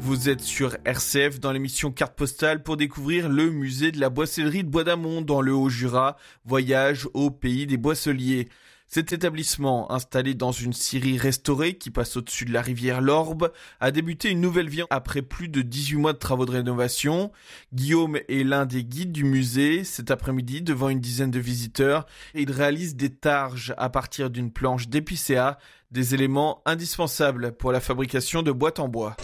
Vous êtes sur RCF dans l'émission Carte Postale pour découvrir le musée de la boissellerie de Bois d'Amont dans le Haut-Jura. Voyage au pays des boisseliers. Cet établissement, installé dans une scierie restaurée qui passe au-dessus de la rivière l'Orbe, a débuté une nouvelle vie après plus de 18 mois de travaux de rénovation. Guillaume est l'un des guides du musée. Cet après-midi, devant une dizaine de visiteurs, il réalise des targes à partir d'une planche d'épicéa, des éléments indispensables pour la fabrication de boîtes en bois.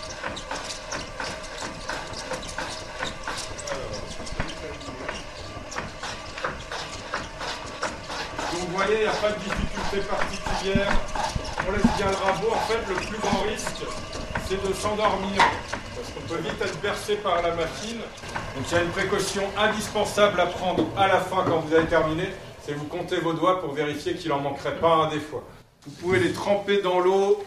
Donc vous voyez, il n'y a pas de difficulté particulière. On laisse bien le rabot. En fait, le plus grand risque, c'est de s'endormir. Parce qu'on peut vite être bercé par la machine. Donc il y a une précaution indispensable à prendre à la fin quand vous avez terminé. C'est vous comptez vos doigts pour vérifier qu'il n'en manquerait pas un des fois. Vous pouvez les tremper dans l'eau.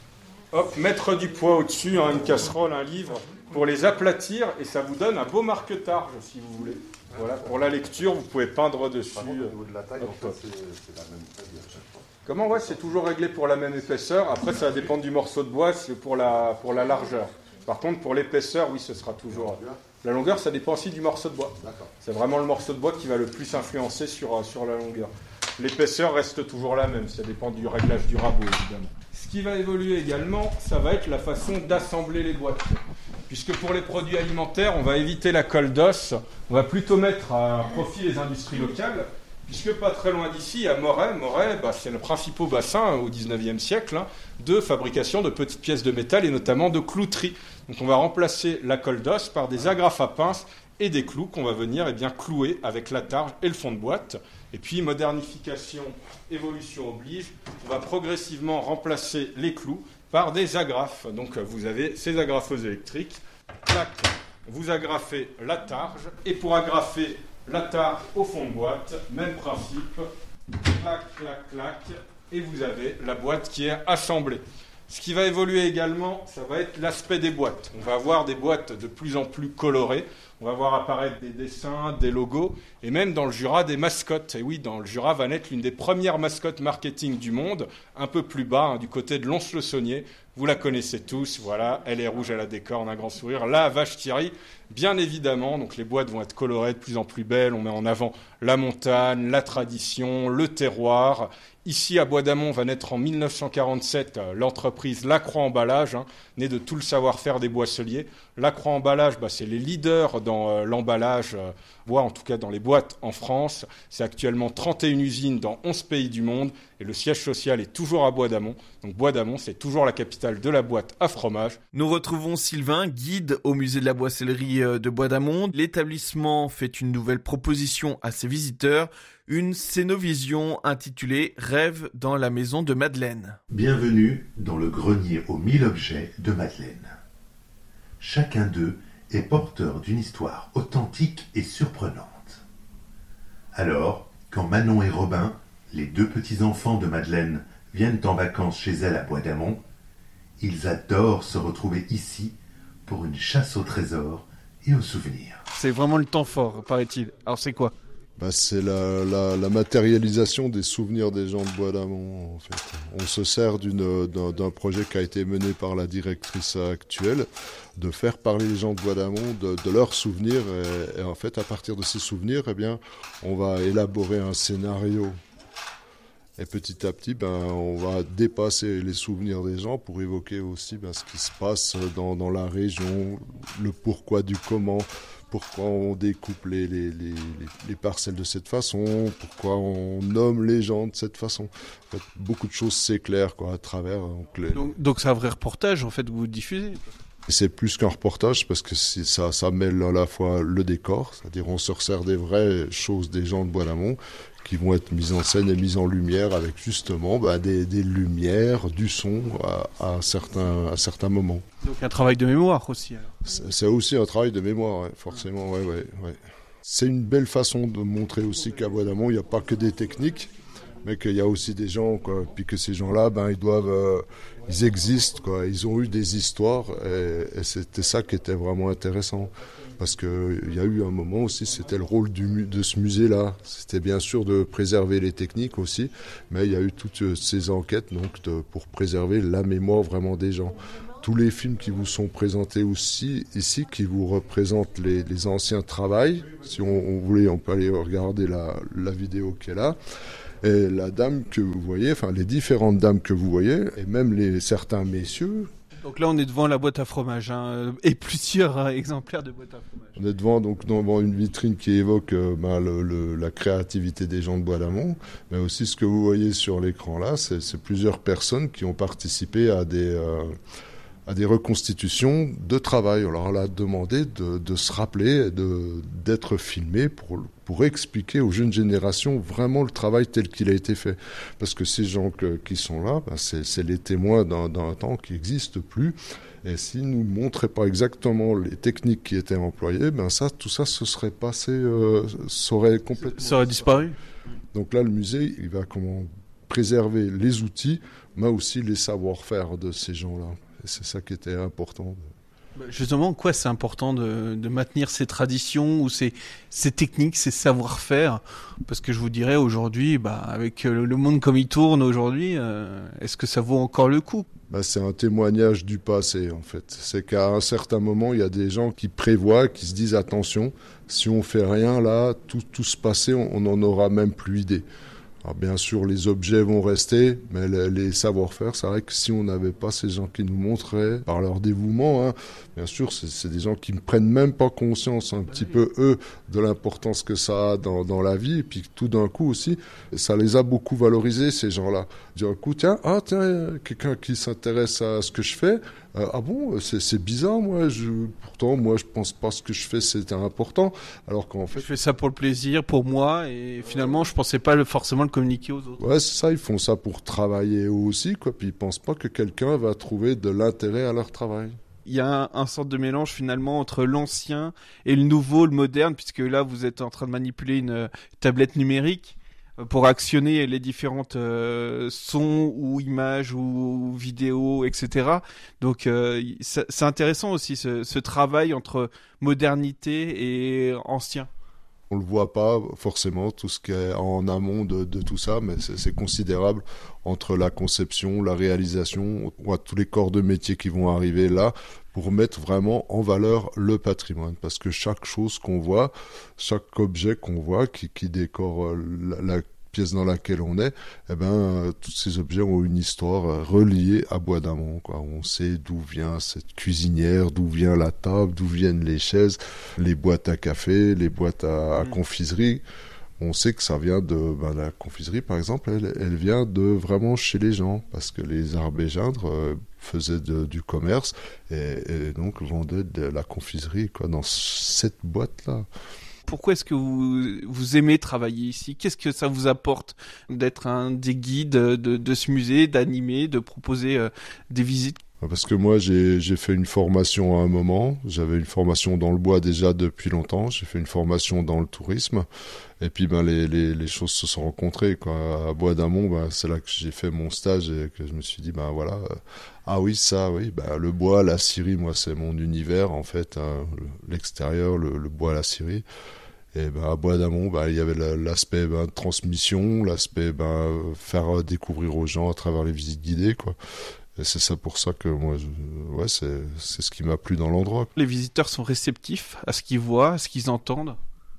Hop, mettre du poids au-dessus, une casserole, un livre, pour les aplatir. Et ça vous donne un beau marque-targe, si vous voulez. Voilà, pour la lecture, vous pouvez peindre dessus. Par contre, au niveau de la taille, en fait, c'est la même taille à chaque fois. Comment? Ouais, c'est toujours réglé pour la même épaisseur. Après, ça va dépendre du morceau de bois, c'est pour la largeur. Par contre, pour l'épaisseur, oui, ce sera toujours... La longueur, ça dépend aussi du morceau de bois. D'accord. C'est vraiment le morceau de bois qui va le plus influencer sur la longueur. L'épaisseur reste toujours la même, ça dépend du réglage du rabot, évidemment. Ce qui va évoluer également, ça va être la façon d'assembler les boîtes. Puisque pour les produits alimentaires, on va éviter la colle d'os, on va plutôt mettre à profit les industries locales, puisque pas très loin d'ici, à Moret, c'est le principal bassin au XIXe siècle de fabrication de petites pièces de métal et notamment de clouterie. Donc on va remplacer la colle d'os par des agrafes à pince et des clous qu'on va venir clouer avec la targe et le fond de boîte. Et puis modernification, évolution oblige, on va progressivement remplacer les clous par des agrafes. Donc vous avez ces agrafeuses électriques, clac, vous agrafez la targe, et pour agrafer la targe au fond de boîte, même principe, clac, clac, clac, et vous avez la boîte qui est assemblée. Ce qui va évoluer également, ça va être l'aspect des boîtes. On va avoir des boîtes de plus en plus colorées, on va voir apparaître des dessins, des logos, et même dans le Jura, des mascottes. Et oui, dans le Jura va naître l'une des premières mascottes marketing du monde, un peu plus bas, du côté de Lons-le-Saunier. Vous la connaissez tous, voilà, elle est rouge, elle a des cornes, un grand sourire. La vache Thierry, bien évidemment, donc les boîtes vont être colorées de plus en plus belles. On met en avant la montagne, la tradition, le terroir. Ici, à Bois d'Amont, va naître en 1947 l'entreprise Lacroix Emballage, née de tout le savoir-faire des boisseliers. Lacroix Emballage, c'est les leaders dans l'emballage bois, en tout cas dans les boîtes en France. C'est actuellement 31 usines dans 11 pays du monde et le siège social est toujours à Bois d'Amont. Donc Bois d'Amont, c'est toujours la capitale de la boîte à fromage. Nous retrouvons Sylvain, guide au musée de la boissellerie de Bois d'Amont. L'établissement fait une nouvelle proposition à ses visiteurs, une scénovision intitulée « Rêve dans la maison de Madeleine ». Bienvenue dans le grenier aux 1000 objets de Madeleine. Chacun d'eux est porteur d'une histoire authentique et surprenante. Alors, quand Manon et Robin, les deux petits-enfants de Madeleine, viennent en vacances chez elle à Bois d'Amont, ils adorent se retrouver ici pour une chasse au trésor et aux souvenirs. C'est vraiment le temps fort, paraît-il. Alors c'est quoi ? C'est la matérialisation des souvenirs des gens de Bois d'Amont, en fait. On se sert d'un projet qui a été mené par la directrice actuelle, de faire parler les gens de Bois d'Amont de leurs souvenirs. Et en fait, à partir de ces souvenirs, on va élaborer un scénario. Et petit à petit, on va dépasser les souvenirs des gens pour évoquer aussi ce qui se passe dans la région, le pourquoi du comment. Pourquoi on découpe les parcelles de cette façon, pourquoi on nomme les gens de cette façon. En fait, beaucoup de choses s'éclairent à travers. Donc c'est un vrai reportage en fait que vous diffusez. C'est plus qu'un reportage parce que ça mêle à la fois le décor, c'est-à-dire on se resserre des vraies choses des gens de Bois d'Amont qui vont être mises en scène et mises en lumière avec justement des lumières, du son à certains moments. Donc un travail de mémoire aussi. Alors. C'est aussi un travail de mémoire, forcément. Ouais. C'est une belle façon de montrer aussi qu'à Bois d'Amont, il n'y a pas que des techniques, mais qu'il y a aussi des gens, puis que ces gens-là, ils existent, ils ont eu des histoires, et c'était ça qui était vraiment intéressant. Parce qu'il y a eu un moment aussi, c'était le rôle de ce musée-là. C'était bien sûr de préserver les techniques aussi, mais il y a eu toutes ces enquêtes pour préserver la mémoire vraiment des gens. tous les films qui vous sont présentés aussi ici, qui vous représentent les anciens travails. Si on voulait, on peut aller regarder la vidéo qui est là. Et la dame que vous voyez, enfin les différentes dames que vous voyez, et même certains messieurs. Donc là, on est devant la boîte à fromage, et plusieurs exemplaires de boîte à fromage. On est devant une vitrine qui évoque la créativité des gens de Bois d'Amont, mais aussi ce que vous voyez sur l'écran là, c'est plusieurs personnes qui ont participé à des reconstitutions de travail. Alors on leur a demandé de se rappeler, d'être filmé pour expliquer aux jeunes générations vraiment le travail tel qu'il a été fait. Parce que ces gens qui sont là, c'est les témoins d'un temps qui n'existe plus. Et s'ils ne nous montraient pas exactement les techniques qui étaient employées, tout ça se serait passé, ça aurait complètement... Ça aurait disparu. Donc là, le musée, il va préserver les outils, mais aussi les savoir-faire de ces gens-là. Et c'est ça qui était important. Justement, quoi c'est important de maintenir ces traditions ou ces techniques, ces savoir-faire? Parce que je vous dirais aujourd'hui, avec le monde comme il tourne aujourd'hui, est-ce que ça vaut encore le coup? C'est un témoignage du passé, en fait. C'est qu'à un certain moment, il y a des gens qui prévoient, qui se disent attention, si on fait rien là, tout ce passé, on n'en aura même plus idée. Alors bien sûr, les objets vont rester, mais les savoir-faire, c'est vrai que si on n'avait pas ces gens qui nous montraient par leur dévouement, bien sûr, c'est des gens qui ne prennent même pas conscience un petit peu, eux, de l'importance que ça a dans la vie. Et puis tout d'un coup aussi, ça les a beaucoup valorisés, ces gens-là. D'un coup, tiens, quelqu'un qui s'intéresse à ce que je fais, ah bon, c'est bizarre, pourtant, je pense pas ce que je fais, c'était important. Alors qu'en fait... Je fais ça pour le plaisir, pour moi, et finalement, je pensais pas forcément le communiquer aux autres. Ouais, c'est ça, ils font ça pour travailler eux aussi, quoi. Puis ils pensent pas que quelqu'un va trouver de l'intérêt à leur travail. Il y a un sorte de mélange finalement entre l'ancien et le nouveau, le moderne, puisque là, vous êtes en train de manipuler une tablette numérique pour actionner les différentes sons ou images ou vidéos, etc. Donc c'est intéressant aussi ce travail entre modernité et ancien. On le voit pas forcément, tout ce qui est en amont de tout ça, mais c'est considérable entre la conception, la réalisation, tous les corps de métier qui vont arriver là pour mettre vraiment en valeur le patrimoine. Parce que chaque chose qu'on voit, chaque objet qu'on voit qui décore la pièce dans laquelle on est, tous ces objets ont une histoire reliée à Bois d'Amont, quoi. On sait d'où vient cette cuisinière, d'où vient la table, d'où viennent les chaises, les boîtes à café, les boîtes à confiserie. On sait que ça vient de la confiserie, par exemple, elle vient de vraiment chez les gens, parce que les Arbégeindres faisaient du commerce et donc vendaient de la confiserie, quoi, dans cette boîte-là. Pourquoi est-ce que vous aimez travailler ici? Qu'est-ce que ça vous apporte d'être un des guides de ce musée, d'animer, de proposer des visites? Parce que moi, j'ai fait une formation à un moment. J'avais une formation dans le bois déjà depuis longtemps. J'ai fait une formation dans le tourisme. Et puis, les choses se sont rencontrées, quoi. À Bois d'Amont, c'est là que j'ai fait mon stage et que je me suis dit, voilà. Ah oui, ça, oui. Le bois, la scierie, moi, c'est mon univers, en fait. L'extérieur, le bois, la scierie. Et à Bois d'Amont, il y avait l'aspect transmission, l'aspect faire découvrir aux gens à travers les visites guidées, quoi. Et c'est ça pour ça que moi, c'est ce qui m'a plu dans l'endroit. Les visiteurs sont réceptifs à ce qu'ils voient, à ce qu'ils entendent?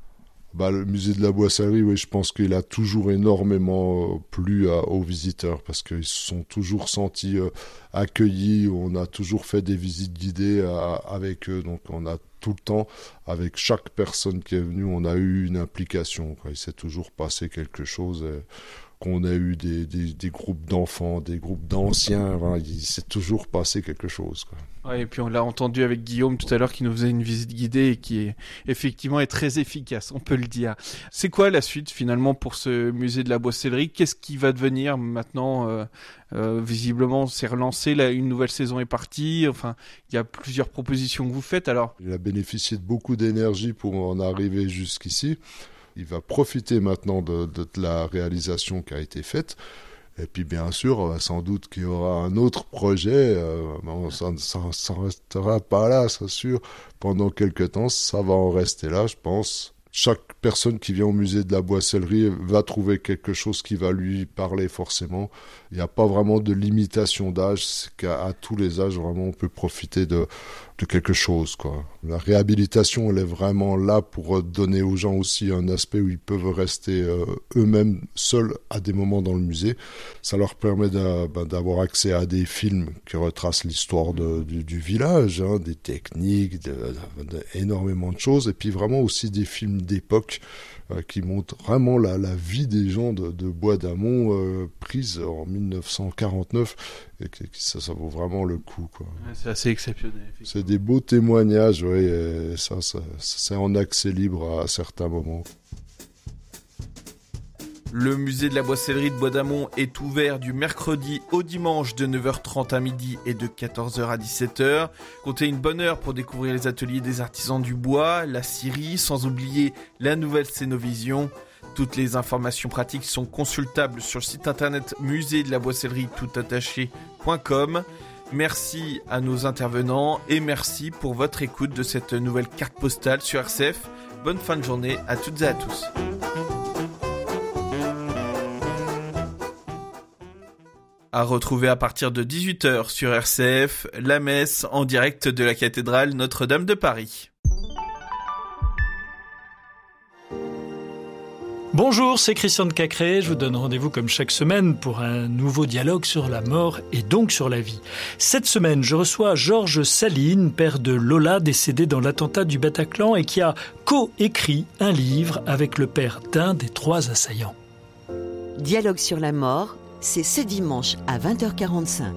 Le musée de la Boissalerie, oui, je pense qu'il a toujours énormément plu aux visiteurs parce qu'ils se sont toujours sentis accueillis. On a toujours fait des visites guidées avec eux, donc on a tout le temps, avec chaque personne qui est venue, on a eu une implication, quoi. Il s'est toujours passé quelque chose. Qu'on a eu des groupes d'enfants, des groupes d'anciens, il s'est toujours passé quelque chose, quoi. Ouais, et puis on l'a entendu avec Guillaume tout à l'heure qui nous faisait une visite guidée et qui est effectivement très efficace, on peut le dire. C'est quoi la suite finalement pour ce musée de la Boissellerie? Qu'est-ce qui va devenir maintenant? Visiblement c'est relancé, une nouvelle saison est partie, enfin il y a plusieurs propositions que vous faites alors. Il a bénéficié de beaucoup d'énergie pour en arriver jusqu'ici. Il va profiter maintenant de la réalisation qui a été faite. Et puis bien sûr, sans doute qu'il y aura un autre projet. Ça ne restera pas là, c'est sûr. Pendant quelques temps, ça va en rester là, je pense. chaque personne qui vient au musée de la boissellerie va trouver quelque chose qui va lui parler forcément. Il n'y a pas vraiment de limitation d'âge, c'est qu'à tous les âges, vraiment, on peut profiter de quelque chose, quoi. La réhabilitation, elle est vraiment là pour donner aux gens aussi un aspect où ils peuvent rester eux-mêmes seuls à des moments dans le musée. Ça leur permet d'avoir accès à des films qui retracent l'histoire du village, hein, des techniques, énormément de choses, et puis vraiment aussi des films d'époque qui montrent vraiment la vie des gens de Bois-d'Amont prise en 1949, et ça vaut vraiment le coup, quoi. Ouais, c'est assez exceptionnel. C'est des beaux témoignages, oui, et ça c'est en accès libre à certains moments. Le musée de la boissellerie de Bois-d'Amont est ouvert du mercredi au dimanche de 9h30 à midi et de 14h à 17h. Comptez une bonne heure pour découvrir les ateliers des artisans du bois, la scierie, sans oublier la nouvelle Scénovision. Toutes les informations pratiques sont consultables sur le site internet musée-de-la-boissellerie-toutattaché.com. Merci à nos intervenants et merci pour votre écoute de cette nouvelle carte postale sur RCF. Bonne fin de journée à toutes et à tous. À retrouver à partir de 18h sur RCF, la messe en direct de la cathédrale Notre-Dame de Paris. Bonjour, c'est Christian de Cacré. Je vous donne rendez-vous comme chaque semaine pour un nouveau dialogue sur la mort et donc sur la vie. Cette semaine, je reçois Georges Saline, père de Lola, décédé dans l'attentat du Bataclan et qui a co-écrit un livre avec le père d'un des 3 assaillants. Dialogue sur la mort, c'est ce dimanche à 20h45.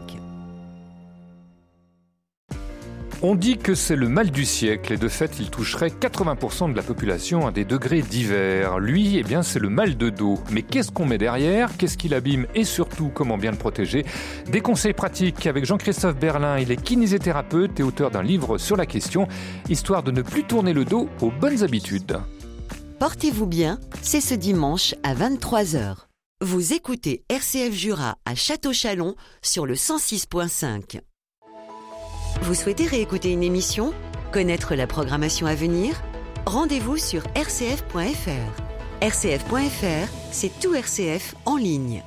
On dit que c'est le mal du siècle et de fait il toucherait 80% de la population à des degrés divers. Lui, eh bien c'est le mal de dos. Mais qu'est-ce qu'on met derrière ? Qu'est-ce qui l'abîme ? Et surtout, comment bien le protéger ? Des conseils pratiques avec Jean-Christophe Berlin. Il est kinésithérapeute et auteur d'un livre sur la question, histoire de ne plus tourner le dos aux bonnes habitudes. Portez-vous bien, c'est ce dimanche à 23h. Vous écoutez RCF Jura à Château-Chalon sur le 106.5. Vous souhaitez réécouter une émission ? Connaître la programmation à venir ? Rendez-vous sur rcf.fr. rcf.fr, c'est tout RCF en ligne.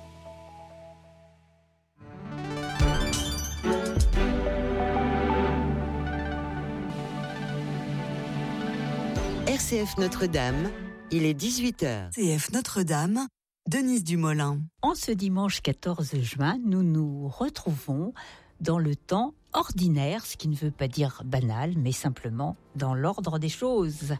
RCF Notre-Dame, il est 18h. RCF Notre-Dame, Denise Dumoulin. En ce dimanche 14 juin, nous nous retrouvons dans le temps ordinaire, ce qui ne veut pas dire banal, mais simplement dans l'ordre des choses.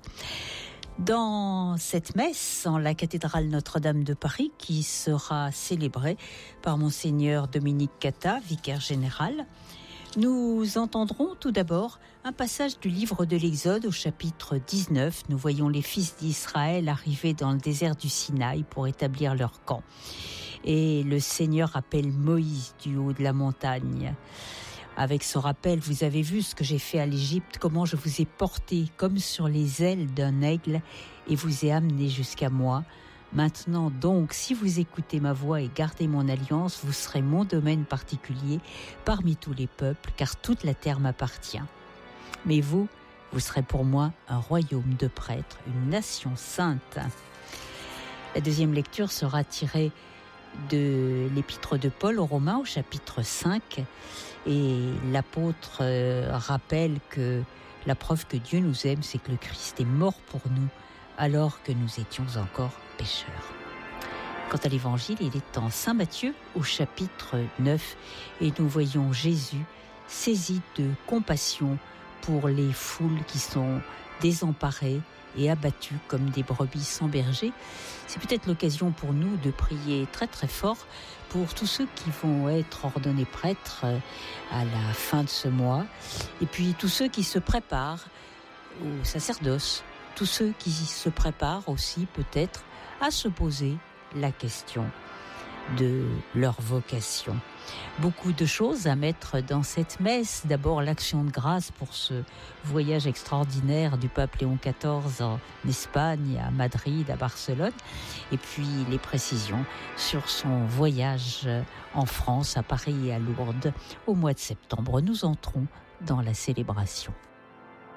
Dans cette messe en la cathédrale Notre-Dame de Paris, qui sera célébrée par Monseigneur Dominique Cata, vicaire général, nous entendrons tout d'abord un passage du livre de l'Exode au chapitre 19. Nous voyons les fils d'Israël arriver dans le désert du Sinaï pour établir leur camp. Et le Seigneur appelle Moïse du haut de la montagne. Avec ce rappel, vous avez vu ce que j'ai fait à l'Égypte, comment je vous ai porté comme sur les ailes d'un aigle et vous ai amené jusqu'à moi. Maintenant donc, si vous écoutez ma voix et gardez mon alliance, vous serez mon domaine particulier parmi tous les peuples, car toute la terre m'appartient. Mais vous serez pour moi un royaume de prêtres, une nation sainte. La deuxième lecture sera tirée de l'épître de Paul aux Romains au chapitre 5. Et l'apôtre rappelle que la preuve que Dieu nous aime, c'est que le Christ est mort pour nous alors que nous étions encore pécheurs. Quant à l'évangile, il est en Saint Matthieu au chapitre 9 et nous voyons Jésus saisi de compassion pour les foules qui sont désemparées et abattues comme des brebis sans berger. C'est peut-être l'occasion pour nous de prier très très fort pour tous ceux qui vont être ordonnés prêtres à la fin de ce mois, et puis tous ceux qui se préparent au sacerdoce, tous ceux qui se préparent aussi peut-être à se poser la question de leur vocation. Beaucoup de choses à mettre dans cette messe. D'abord l'action de grâce pour ce voyage extraordinaire du pape Léon XIV en Espagne, à Madrid, à Barcelone, et puis les précisions sur son voyage en France, à Paris et à Lourdes au mois de septembre. Nous entrons dans la célébration.